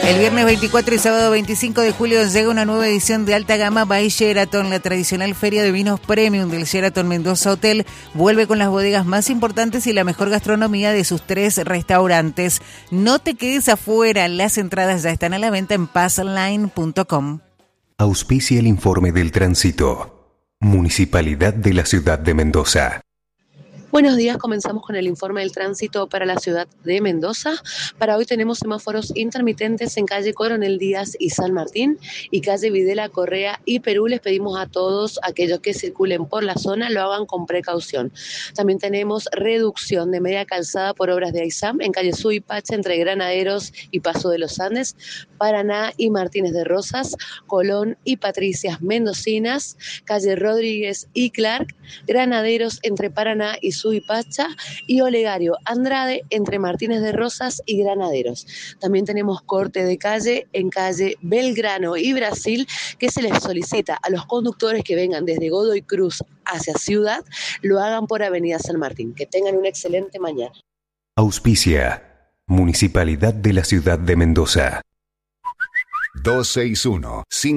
El viernes 24 y sábado 25 de julio llega una nueva edición de alta gama by Sheraton. La tradicional feria de vinos premium del Sheraton Mendoza Hotel vuelve con las bodegas más importantes y la mejor gastronomía de sus 3 restaurantes. No te quedes afuera, las entradas ya están a la venta en passline.com. Auspicia el informe del tránsito. Municipalidad de la Ciudad de Mendoza. Buenos días, comenzamos con el informe del tránsito para la ciudad de Mendoza. Para hoy tenemos semáforos intermitentes en calle Coronel Díaz y San Martín y calle Videla, Correa y Perú. Les pedimos a todos aquellos que circulen por la zona lo hagan con precaución. También tenemos reducción de media calzada por obras de AISAM en calle Suipacha entre Granaderos y Paso de los Andes, Paraná y Martínez de Rosas, Colón y Patricias Mendocinas, calle Rodríguez y Clark, Granaderos entre Paraná y Suipacha y Olegario Andrade entre Martínez de Rosas y Granaderos. También tenemos corte de calle en calle Belgrano y Brasil, que se les solicita a los conductores que vengan desde Godoy Cruz hacia Ciudad, lo hagan por Avenida San Martín. Que tengan una excelente mañana. Auspicia Municipalidad de la Ciudad de Mendoza. 261